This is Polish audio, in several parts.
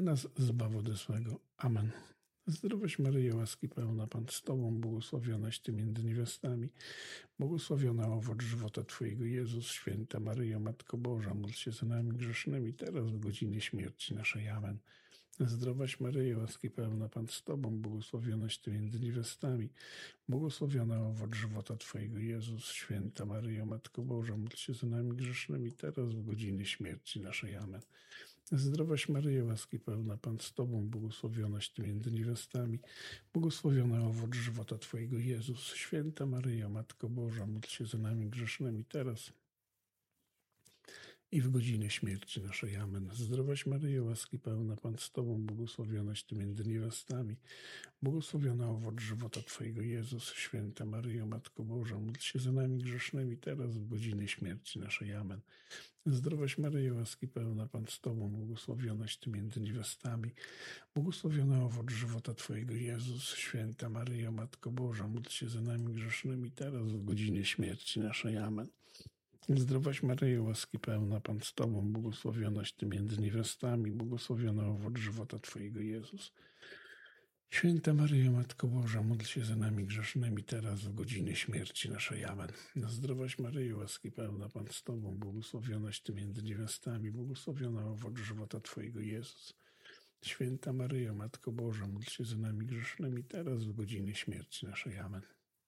nas zbaw ode złego. Amen. Zdrowaś Maryjo, łaski pełna, Pan z Tobą, błogosławionaś Ty między niewiastami, błogosławiona owoc żywota Twojego, Jezus. Święta Maryjo, Matko Boża, módl się za nami grzesznymi, teraz w godzinie śmierci naszej. Amen. Zdrowaś Maryjo, łaski pełna, Pan z Tobą, błogosławionaś Ty między niewiastami, błogosławiona owoc żywota Twojego, Jezus. Święta Maryjo, Matko Boża, módl się za nami grzesznymi, teraz w godzinie śmierci naszej. Amen. Zdrowaś Maryjo, łaski pełna, Pan z Tobą, błogosławionaś Ty między niewiastami, błogosławiona owoc żywota Twojego, Jezus. Święta Maryjo, Matko Boża, módl się za nami grzesznymi, teraz i w godzinę śmierci naszej. Amen. Zdrowaś Maryjo, łaski pełna, Pan z Tobą, błogosławionaś Ty między niewiastami, błogosławiona owoc żywota Twojego, Jezus. Święta Maryjo, Matko Boża, módl się za nami grzesznymi, teraz w godzinę śmierci naszej. Amen. Zdrowaś Maryjo, łaski pełna, Pan z Tobą, błogosławionaś Ty między niewiastami, błogosławiona owoc żywota Twojego, Jezus. Święta Maryjo, Matko Boża, módl się za nami grzesznymi, teraz w godzinie śmierci naszej. Amen. Zdrowaś Maryjo, łaski pełna, Pan z Tobą, błogosławionaś Ty między niewiastami, błogosławiona owoc żywota Twojego, Jezus. Święta Maryjo, Matko Boża, módl się za nami grzesznymi, teraz w godzinie śmierci naszej. Amen. Zdrowaś Maryjo, łaski pełna, Pan z Tobą, błogosławionaś Ty między niewiastami, błogosławiona owoc żywota Twojego, Jezus. Święta Maryjo, Matko Boża, módl się za nami grzesznymi, teraz w godzinie śmierci naszej. Amen.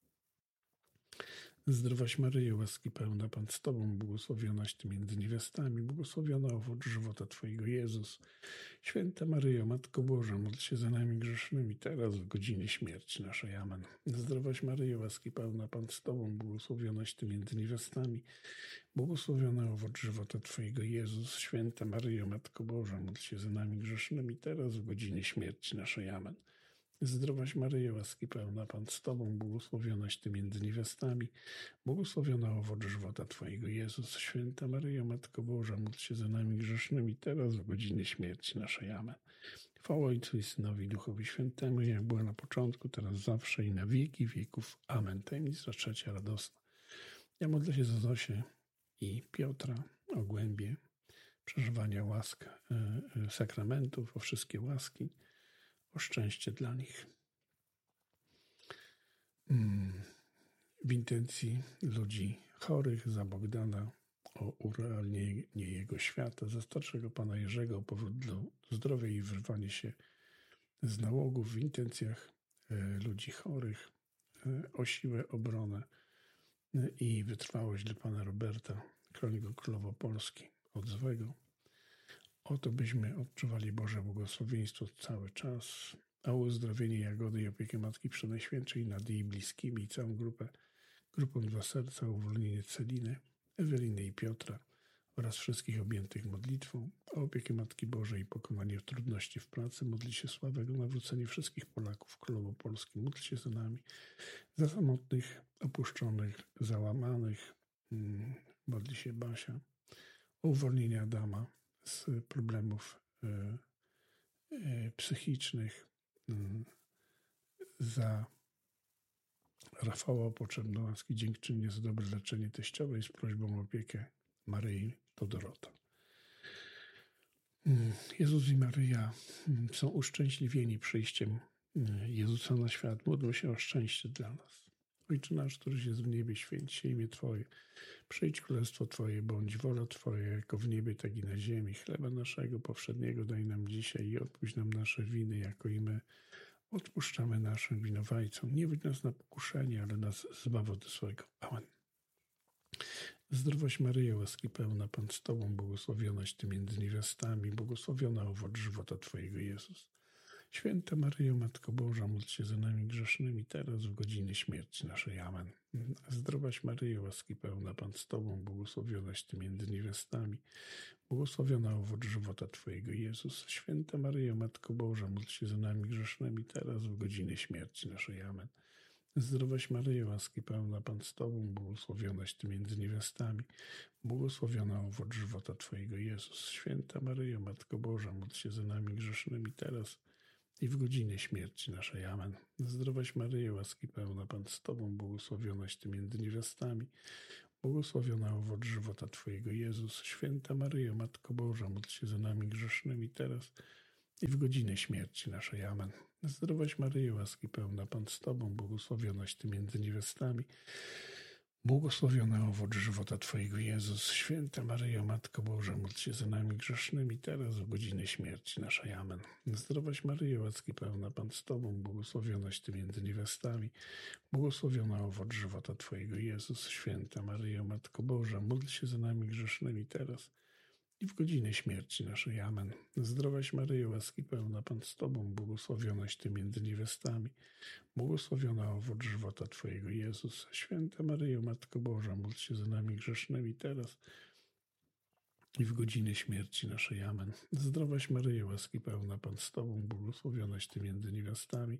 Zdrowaś Maryjo, łaski pełna, Pan z Tobą, błogosławionaś Ty między niewiastami, błogosławiona owoc żywota Twojego, Jezus. Święta Maryjo, Matko Boża, módl się za nami grzesznymi, teraz w godzinie śmierci naszej. Amen. Zdrowaś Maryjo, łaski pełna, Pan z Tobą, błogosławionaś Ty między niewiastami, błogosławiona owoc żywota Twojego, Jezus. Święta Maryjo, Matko Boża, módl się za nami grzesznymi, teraz w godzinie śmierci naszej. Amen. Zdrowaś Maryjo, łaski pełna, Pan z Tobą, błogosławionaś Ty między niewiastami, błogosławiona owoc żywota Twojego, Jezus. Święta Maryjo, Matko Boża, módl się za nami grzesznymi, teraz w godzinie śmierci naszej. Amen. Chwała Ojcu i Synowi, i Duchowi Świętemu, jak była na początku, teraz zawsze i na wieki wieków. Amen. Tajemnica trzecia, radosna. Ja modlę się za Zosię i Piotra o głębie przeżywania łask, sakramentów, o wszystkie łaski, o szczęście dla nich. W intencji ludzi chorych, za Bogdana, o urealnienie jego świata, za starszego pana Jerzego, o powrót do zdrowia i wyrwanie się z nałogów, w intencjach ludzi chorych, o siłę, obronę i wytrwałość dla pana Roberta, królego królowo Polski, od złego. O to byśmy odczuwali Boże błogosławieństwo cały czas, a uzdrowienie Jagody i opiekę Matki Przenajświętszej nad jej bliskimi i całą grupą Dwa Serca, uwolnienie Celiny, Eweliny i Piotra oraz wszystkich objętych modlitwą, o opiekę Matki Bożej i pokonanie trudności w pracy. Modli się Sławek o nawrócenie wszystkich Polaków, Królowo Polski. Módl się za nami, za samotnych, opuszczonych, załamanych. Modli się Basia o uwolnienie Adama z problemów psychicznych, za Rafała o potrzebne łaski, dziękczynnie za dobre leczenie teściowej, z prośbą o opiekę Maryi to Dorota. Jezus i Maryja są uszczęśliwieni przyjściem Jezusa na świat. Módlmy się o szczęście dla nas. Ojcze nasz, któryś jest w niebie, święć się imię Twoje. Przyjdź królestwo Twoje, bądź wola Twoja, jako w niebie, tak i na ziemi. Chleba naszego powszedniego daj nam dzisiaj i odpuść nam nasze winy, jako i my odpuszczamy naszym winowajcom. Nie wódź nas na pokuszenie, ale nas zbaw od złego. Amen. Zdrowaś Maryjo, łaski pełna, Pan z Tobą, błogosławionaś Ty między niewiastami, błogosławiona owoc żywota Twojego, Jezus. Święta Maryjo, Matko Boża, módl się za nami grzesznymi, teraz w godzinie śmierci naszej. Amen. Zdrowaś Maryjo, łaski pełna, Pan z Tobą, błogosławionaś Ty między niewiastami, błogosławiona owoc żywota Twojego, Jezus. Święta Maryjo, Matko Boża, módl się za nami grzesznymi, teraz w godzinie śmierci naszej. Amen. Zdrowaś Maryjo, łaski pełna, Pan z Tobą, błogosławionaś Ty między niewiastami, błogosławiona owoc żywota Twojego, Jezus. Święta Maryjo, Matko Boża, módl się za nami grzesznymi, teraz i w godzinie śmierci naszej. Amen. Zdrowaś Maryjo, łaski pełna, Pan z Tobą, błogosławionaś Ty między niewiastami, błogosławiona owoc żywota Twojego, Jezus. Święta Maryjo, Matko Boża, módl się za nami grzesznymi, teraz i w godzinę śmierci naszej. Amen. Zdrowaś Maryjo, łaski pełna, Pan z Tobą, błogosławionaś Ty między niewiastami, błogosławiony owoc żywota Twojego, Jezus. Święta Maryjo, Matko Boża, módl się za nami grzesznymi, teraz w godzinę śmierci naszej. Amen. Zdrowaś Maryjo, łaski pełna, Pan z Tobą, błogosławionaś Ty między niewiastami, błogosławiony owoc żywota Twojego, Jezus. Święta Maryjo, Matko Boża, módl się za nami grzesznymi, teraz i w godzinę śmierci naszej. Amen. Zdrowaś Maryjo, łaski pełna, Pan z Tobą, błogosławionaś Ty między niewiastami, błogosławiona owoc żywota Twojego, Jezus. Święta Maryjo, Matko Boża, módl się za nami grzesznymi, teraz i w godzinę śmierci naszej. Amen. Zdrowaś Maryjo, łaski pełna, Pan z Tobą, błogosławionaś Ty między niewiastami,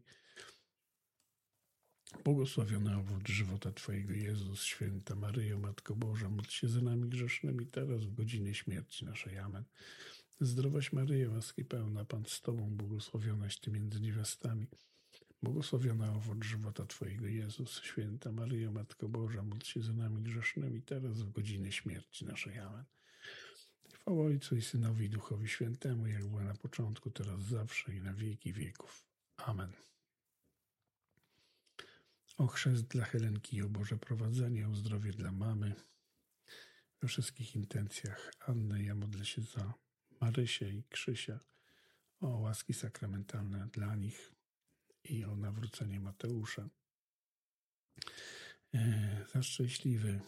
błogosławiony owoc żywota Twojego, Jezus. Święta Maryjo, Matko Boża, módl się za nami grzesznymi, teraz w godzinę śmierci naszej. Amen. Zdrowaś Maryjo, łaski pełna, Pan z Tobą, błogosławionaś Ty między niewiastami, błogosławiona owoc żywota Twojego, Jezus. Święta Maryjo, Matko Boża, módl się za nami grzesznymi, teraz w godzinę śmierci naszej. Amen. Chwała Ojcu i Synowi i Duchowi Świętemu, jak była na początku, teraz zawsze i na wieki wieków. Amen. O chrzest dla Helenki, o Boże prowadzenie, o zdrowie dla mamy. We wszystkich intencjach Anny ja modlę się za Marysię i Krzysia, o łaski sakramentalne dla nich i o nawrócenie Mateusza. Za szczęśliwy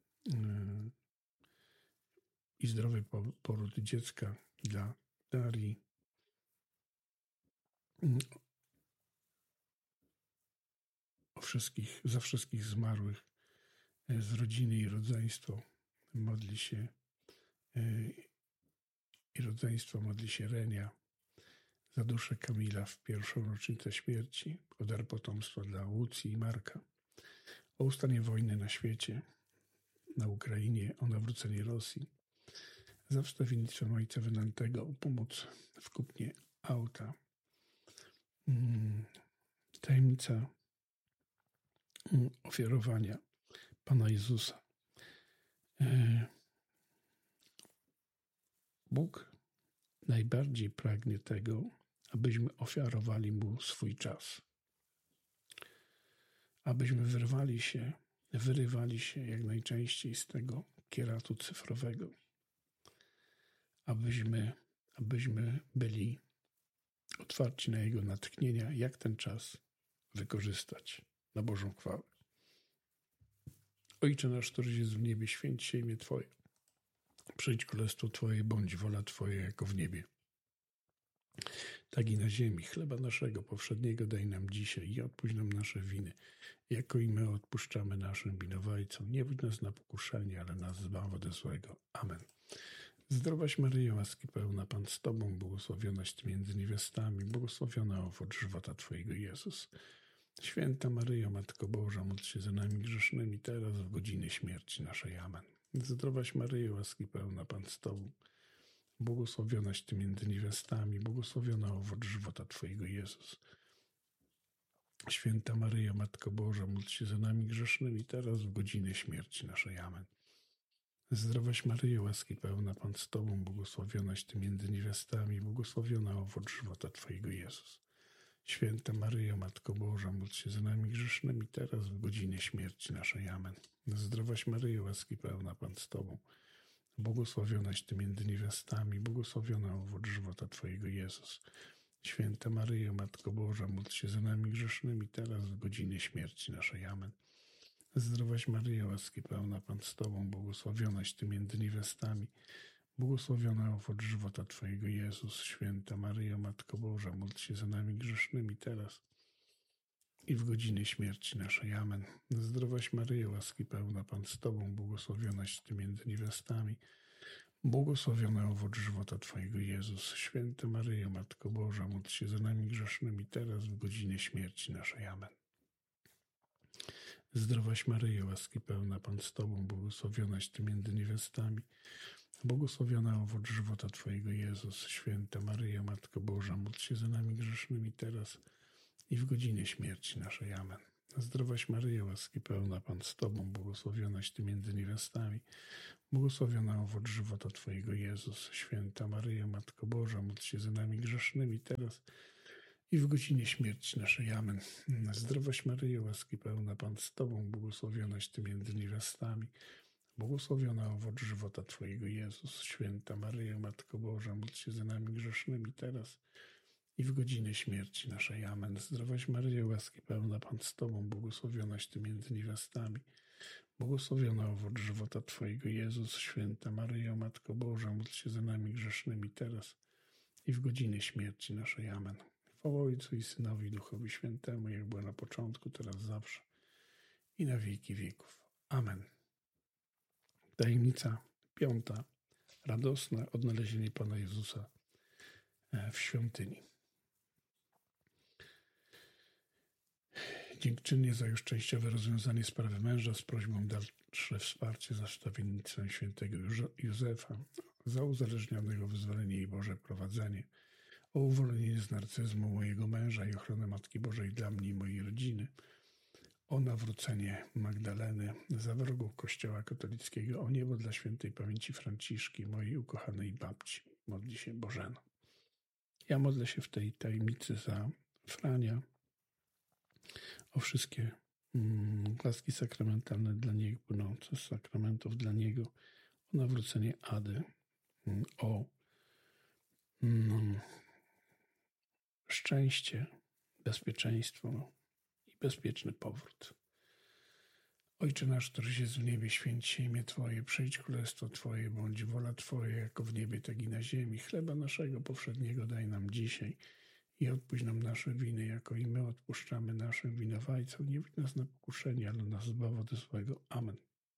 i zdrowy poród dziecka dla Darii. Za wszystkich zmarłych z rodziny i rodzeństwo modli się Renia, za duszę Kamila w pierwszą rocznicę śmierci, o dar potomstwa dla Łucji i Marka, o ustanie wojny na świecie, na Ukrainie, o nawrócenie Rosji, za wstawiennictwem Ojca Wynantego, o pomoc w kupnie auta. Tajemnica ofiarowania Pana Jezusa. Bóg najbardziej pragnie tego, abyśmy ofiarowali Mu swój czas. Abyśmy wyrywali się jak najczęściej z tego kieratu cyfrowego. Abyśmy byli otwarci na Jego natchnienia, jak ten czas wykorzystać na Bożą chwałę. Ojcze nasz, któryś jest w niebie, święć się imię Twoje. Przyjdź królestwo Twoje, bądź wola Twoja jako w niebie, tak i na ziemi. Chleba naszego powszedniego daj nam dzisiaj i odpuść nam nasze winy, jako i my odpuszczamy naszym winowajcom. Nie wódź nas na pokuszenie, ale nas zbaw ode złego. Amen. Zdrowaś Maryjo, łaski pełna, Pan z Tobą, błogosławionaś Ty między niewiastami, błogosławiona owoc żywota Twojego, Jezus. Święta Maryjo, Matko Boża, módl się za nami grzesznymi, teraz w godzinę śmierci naszej. Amen. Zdrowaś Maryjo, łaski pełna, Pan z Tobą, błogosławionaś Ty między niewiastami, błogosławiona owoc żywota Twojego, Jezus. Święta Maryjo, Matko Boża, módl się za nami grzesznymi, teraz w godzinę śmierci naszej. Amen. Zdrowaś Maryjo, łaski pełna, Pan z Tobą, błogosławionaś Ty między niewiastami, błogosławiona owoc żywota Twojego, Jezus. Święta Maryjo, Matko Boża, módl się za nami grzesznymi, teraz w godzinę śmierci naszej. Amen. Zdrowaś Maryjo, łaski pełna, Pan z Tobą, błogosławionaś Ty między niewiastami, błogosławiona owoc żywota Twojego, Jezus. Święta Maryjo, Matko Boża, módl się za nami grzesznymi, teraz w godzinę śmierci naszej. Amen. Zdrowaś Maryjo, łaski pełna, Pan z Tobą, błogosławionaś Ty między niewiastami, błogosławiona owoc żywota Twojego, Jezus. Święta Maryjo, Matko Boża, módl się za nami grzesznymi, teraz i w godzinę śmierci naszej. Amen. Zdrowaś Maryjo, łaski pełna, Pan z Tobą, błogosławionaś Ty między niewiastami, błogosławiona owoc żywota Twojego, Jezus. Święta Maryjo, Matko Boża, módl się za nami grzesznymi, teraz w godzinę śmierci naszej. Amen. Zdrowaś Maryjo, łaski pełna, Pan z Tobą, błogosławionaś Ty między niewiastami, błogosławiona owoc żywota Twojego, Jezus. Święta Maryjo, Matko Boża, módl się za nami grzesznymi, teraz i w godzinę śmierci naszej. Amen. Zdrowaś Maryjo, łaski pełna, Pan z Tobą, błogosławionaś Ty między niewiastami, błogosławiona owoc żywota Twojego, Jezus. Święta Maryjo, Matko Boża, módl się za nami grzesznymi teraz i w godzinie śmierci naszej. Amen. Zdrowaś Maryjo, łaski pełna, Pan z Tobą, błogosławionaś Ty między niewiastami, błogosławiona owoc żywota Twojego, Jezus. Święta Maryjo, Matko Boża, módl się za nami grzesznymi teraz i w godzinę śmierci naszej. Amen. Zdrowaś Maryjo, łaski pełna, Pan z Tobą, błogosławionaś Ty między niewiastami, błogosławiona owoc żywota Twojego, Jezus. Święta Maryjo, Matko Boża, módl się za nami grzesznymi teraz i w godzinę śmierci naszej. Amen. Chwała Ojcu i Synowi i Duchowi Świętemu, jak było na początku, teraz zawsze i na wieki wieków. Amen. Tajemnica 5. Radosne odnalezienie Pana Jezusa w świątyni. Dziękczynnie za już częściowe rozwiązanie sprawy męża z prośbą dalsze wsparcie za wstawiennictwem świętego Józefa, za uzależnionego wyzwolenie i Boże prowadzenie, o uwolnienie z narcyzmu mojego męża i ochronę Matki Bożej dla mnie i mojej rodziny, o nawrócenie Magdaleny, za wrogów Kościoła katolickiego, o niebo dla świętej pamięci Franciszki, mojej ukochanej babci. Modli się Bożeno. Ja modlę się w tej tajemnicy za Frania, o wszystkie łaski sakramentalne dla niego, płynące z sakramentów dla niego, o nawrócenie Ady, o szczęście, bezpieczeństwo i bezpieczny powrót. Ojcze nasz, któryś jest w niebie, święć się imię Twoje, przyjdź królestwo Twoje, bądź wola Twoja, jako w niebie, tak i na ziemi. Chleba naszego powszedniego daj nam dzisiaj i odpuść nam nasze winy, jako i my odpuszczamy naszym winowajcom. Nie wódź nas na pokuszenie, ale nas zbaw od złego. Amen.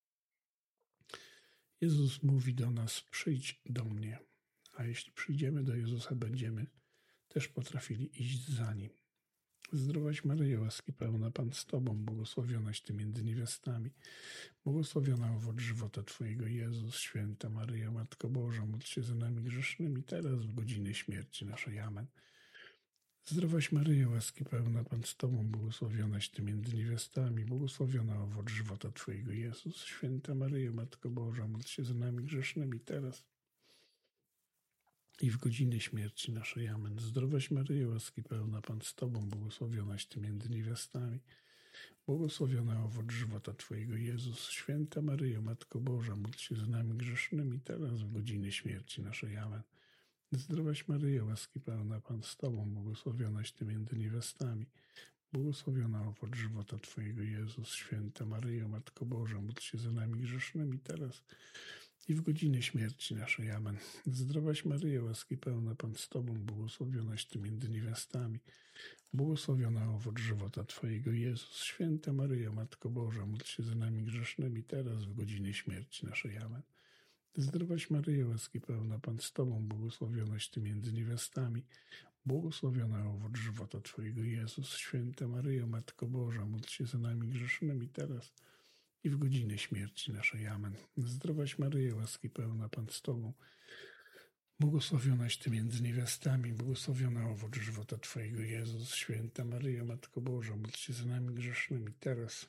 Jezus mówi do nas, przyjdź do mnie. A jeśli przyjdziemy do Jezusa, będziemy też potrafili iść za Nim. Zdrowaś Maryjo, łaski pełna, Pan z Tobą, błogosławionaś Ty między niewiastami, błogosławiona owoc żywota Twojego, Jezus. Święta Maryjo, Matko Boża, módl się za nami grzesznymi, teraz w godzinę śmierci naszej. Amen. Zdrowaś Maryjo, łaski pełna, Pan z Tobą, błogosławionaś Ty między niewiastami, błogosławiona owoc żywota Twojego, Jezus. Święta Maryjo, Matko Boża, módl się za nami grzesznymi, teraz i w godzinę śmierci naszej. Amen. Zdrowaś Maryjo, łaski pełna, Pan z Tobą, błogosławionaś Ty między niewiastami, błogosławiona owoc żywota Twojego, Jezus. Święta Maryjo, Matko Boża, módl się za nami grzesznymi, teraz w godzinę śmierci naszej. Amen. Zdrowaś Maryjo, łaski pełna, Pan z Tobą, błogosławionaś Ty między niewiastami, błogosławiona owoc żywota Twojego, Jezus. Święta Maryjo, Matko Boża, módl się za nami grzesznymi, teraz i w godzinę śmierci naszej. Amen. Zdrowaś Maryjo, łaski pełna, Pan z Tobą, błogosławionaś Ty między niewiastami, błogosławiona owoc żywota Twojego, Jezus. Święta Maryjo, Matko Boża, módl się za nami grzesznymi, teraz w godzinę śmierci naszej. Amen. Zdrowaś Maryjo, łaski pełna, Pan z Tobą, błogosławionaś Ty między niewiastami, błogosławiona owoc żywota Twojego, Jezus. Święta Maryjo, Matko Boża, módl się za nami grzesznymi, teraz i w godzinę śmierci naszej. Amen. Zdrowaś Maryjo, łaski pełna, Pan z Tobą, błogosławionaś Ty między niewiastami, błogosławiona owoc żywota Twojego, Jezus. Święta Maryjo, Matko Boża, módl się za nami grzesznymi, teraz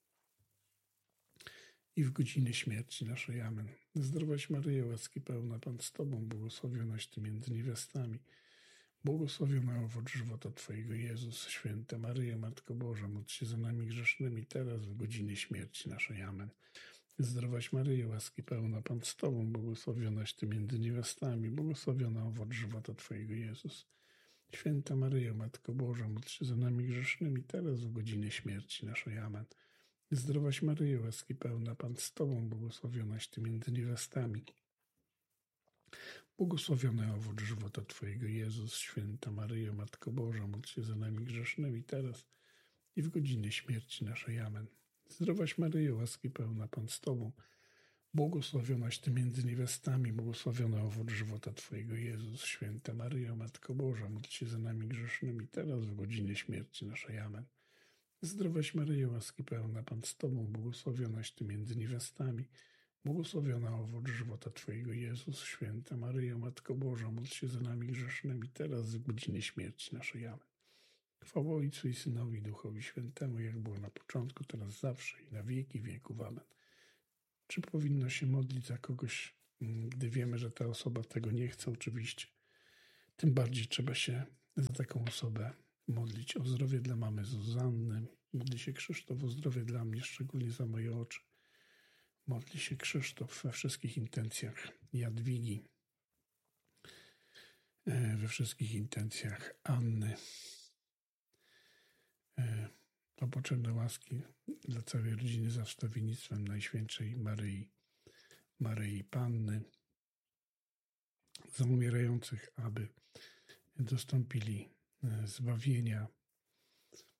i w godzinę śmierci naszej. Amen. Zdrowaś Maryjo, łaski pełna, Pan z Tobą, błogosławionaś Ty między niewiastami, błogosławiona owoc żywota Twojego, Jezus. Święta Maryjo, Matko Boża, módl się za nami grzesznymi, teraz w godzinę śmierci naszej. Amen. Zdrowaś Maryjo, łaski pełna, Pan z Tobą, błogosławionaś Ty między niewiastami, błogosławiona owoc żywota Twojego, Jezus. Święta Maryjo, Matko Boża, módl się za nami grzesznymi, teraz w godzinę śmierci naszej. Amen. Zdrowaś Maryjo, łaski pełna, Pan z Tobą, błogosławionaś Ty między niewiastami, błogosławiony owoc żywota Twojego, Jezus. Święta Maryjo, Matko Boża, módl się za nami grzesznymi, teraz i w godzinę śmierci naszej. Amen. Zdrowaś Maryjo, łaski pełna, Pan z Tobą, błogosławionaś Ty między niewiastami, błogosławiony owoc żywota Twojego, Jezus. Święta Maryjo, Matko Boża, módl się za nami grzesznymi, teraz w godzinę śmierci naszej. Amen. Zdrowaś Maryjo, łaski pełna, Pan z Tobą, błogosławionaś Ty między niewiastami, błogosławiona owoc żywota Twojego, Jezus. Święta Maryjo, Matko Boża, módl się za nami grzesznymi, teraz w godzinę śmierci naszej. Amen. Chwała Ojcu i Synowi, i Duchowi Świętemu, jak było na początku, teraz zawsze i na wieki wieków. Amen. Czy powinno się modlić za kogoś, gdy wiemy, że ta osoba tego nie chce? Oczywiście. Tym bardziej trzeba się za taką osobę modlić. O zdrowie dla mamy Zuzanny. Modli się Krzysztof o zdrowie dla mnie, szczególnie za moje oczy. Modli się Krzysztof we wszystkich intencjach Jadwigi, we wszystkich intencjach Anny. O potrzebne łaski dla całej rodziny za wstawiennictwem Najświętszej Maryi Panny. Za umierających, aby dostąpili zbawienia.